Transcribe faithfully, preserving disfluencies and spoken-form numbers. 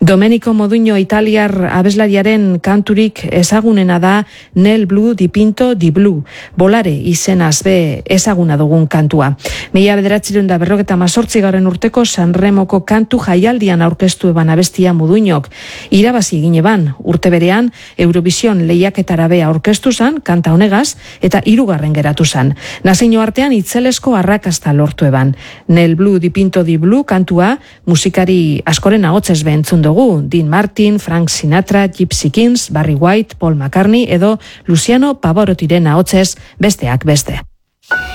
Domenico Modugno italiar abeslariaren kanturik ezagunena da Nel Blu dipinto di Blu, bolare izenaz be ezaguna dugun kantua. Mila bederatziehun eta berrogeita hemezortzigarren urteko Sanremoko kantu jaialdian aurkeztu eban abestia Moduñok. Irabazi egin eban, urte berean Eurovision lehiaketara be aurkeztu zan, kanta honegaz, eta hirugarren geratu zan. Nazio artean itzelesko arrakasta lortu eban. Nel Blu dipinto di Blu kantua musikari askoren ahotzez be entzun dugu. Dean Martin, Frank Sinatra, Gypsy Kings, Barry White, Paul McCartney edo Luciano Pavarotiren ahotzez besteak beste.